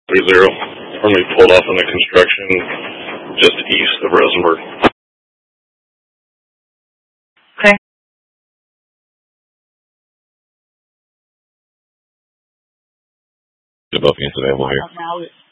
30, currently pulled off in the construction just east of Rosenberg. Okay. Above units available here.